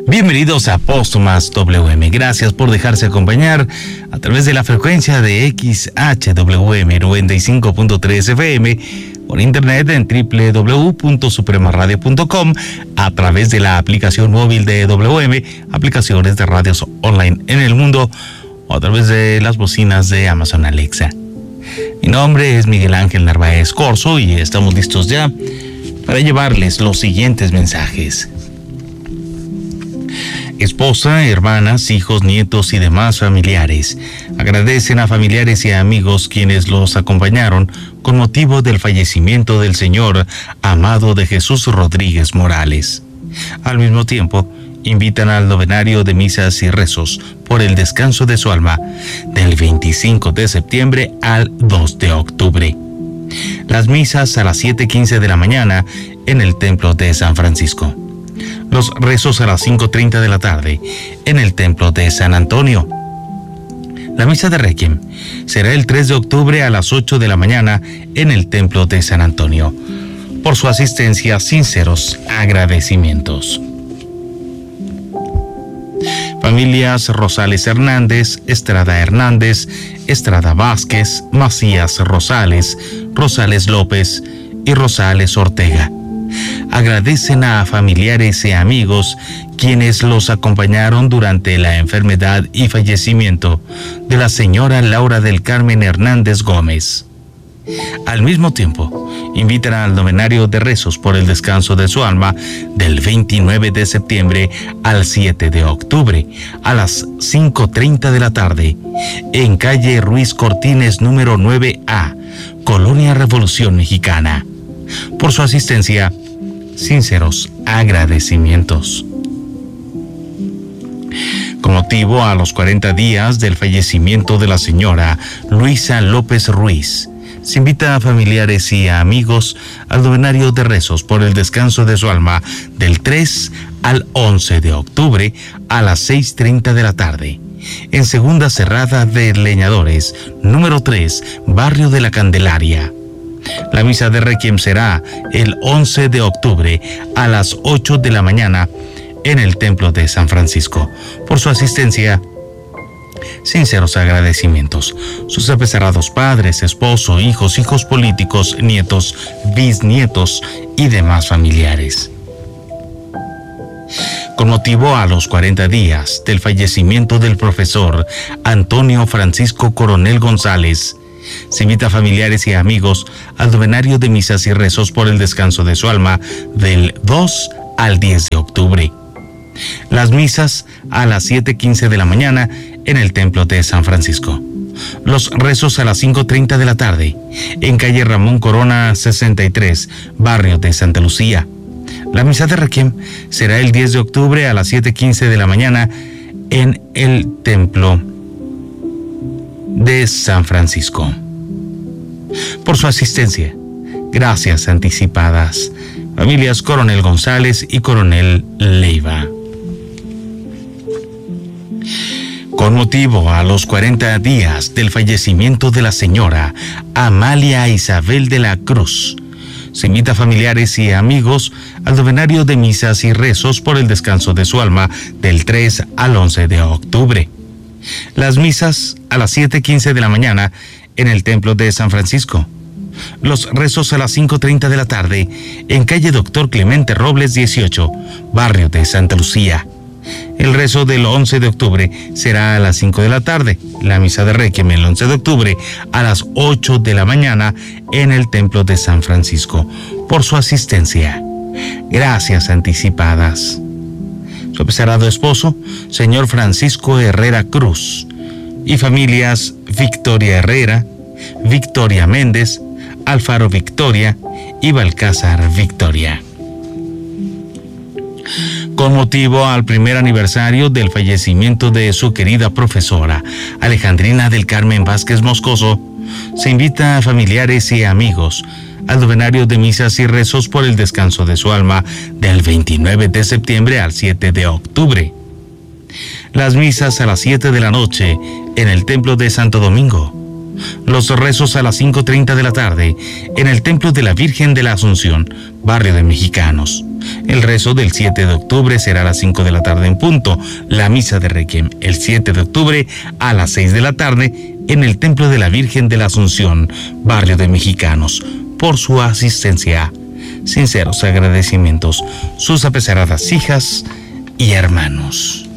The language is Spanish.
Bienvenidos a Póstumas WM. Gracias por dejarse acompañar a través de la frecuencia de XHWM 95.3 FM, por internet en www.supremaradio.com, a través de la aplicación móvil de WM, aplicaciones de radios online en el mundo, o a través de las bocinas de Amazon Alexa. Mi nombre es Miguel Ángel Narváez Corzo y estamos listos ya para llevarles los siguientes mensajes. Esposa, hermanas, hijos, nietos y demás familiares agradecen a familiares y amigos quienes los acompañaron con motivo del fallecimiento del señor Amado de Jesús Rodríguez Morales. Al mismo tiempo, invitan al novenario de misas y rezos por el descanso de su alma del 25 de septiembre al 2 de octubre. Las misas a las 7:15 de la mañana en el Templo de San Francisco. Los rezos a las 5:30 de la tarde en el Templo de San Antonio. La misa de Requiem será el 3 de octubre a las 8 de la mañana en el Templo de San Antonio. Por su asistencia, sinceros agradecimientos. Familias Rosales Hernández, Estrada Hernández, Estrada Vázquez, Macías Rosales, Rosales López y Rosales Ortega agradecen a familiares y amigos quienes los acompañaron durante la enfermedad y fallecimiento de la señora Laura del Carmen Hernández Gómez. Al mismo tiempo, invitan al novenario de rezos por el descanso de su alma del 29 de septiembre al 7 de octubre a las 5:30 de la tarde en calle Ruiz Cortines número 9A, Colonia Revolución Mexicana. Por su asistencia, sinceros agradecimientos. Con motivo a los 40 días del fallecimiento de la señora Luisa López Ruiz, se invita a familiares y a amigos al novenario de rezos por el descanso de su alma del 3 al 11 de octubre a las 6:30 de la tarde, en Segunda Cerrada de Leñadores, número 3, Barrio de la Candelaria. La misa de Requiem será el 11 de octubre a las 8 de la mañana en el Templo de San Francisco. Por su asistencia, sinceros agradecimientos. Sus apesarados padres, esposo, hijos políticos, nietos, bisnietos y demás familiares. Con motivo a los 40 días del fallecimiento del profesor Antonio Francisco Coronel González, se invita a familiares y amigos al novenario de misas y rezos por el descanso de su alma del 2 al 10 de octubre. Las misas a las 7:15 de la mañana en el Templo de San Francisco. Los rezos a las 5:30 de la tarde en calle Ramón Corona 63, Barrio de Santa Lucía. La misa de Requiem será el 10 de octubre a las 7:15 de la mañana en el Templo de San Francisco. Por su asistencia, gracias anticipadas. Familias Coronel González y Coronel Leiva. Con motivo a los 40 días del fallecimiento de la señora Amalia Isabel de la Cruz, se invita a familiares y amigos al novenario de misas y rezos por el descanso de su alma del 3 al 11 de octubre. Las misas a las 7:15 de la mañana en el Templo de San Francisco. Los rezos a las 5:30 de la tarde en calle Doctor Clemente Robles 18, Barrio de Santa Lucía. El rezo del 11 de octubre será a las 5 de la tarde. La misa de Requiem el 11 de octubre a las 8 de la mañana en el Templo de San Francisco. Por su asistencia, gracias anticipadas. Su apesarado esposo, señor Francisco Herrera Cruz, y familias Victoria Herrera, Victoria Méndez, Alfaro Victoria y Balcázar Victoria. Con motivo al primer aniversario del fallecimiento de su querida profesora Alejandrina del Carmen Vázquez Moscoso, se invita a familiares y amigos al novenario de misas y rezos por el descanso de su alma del 29 de septiembre al 7 de octubre. Las misas a las 7 de la noche en el Templo de Santo Domingo. Los rezos a las 5:30 de la tarde en el Templo de la Virgen de la Asunción, Barrio de Mexicanos. El rezo del 7 de octubre será a las 5 de la tarde en punto. La misa de Requiem el 7 de octubre a las 6 de la tarde en el Templo de la Virgen de la Asunción, barrio de Mexicanos. Por su asistencia, sinceros agradecimientos, sus apesaradas hijas y hermanos.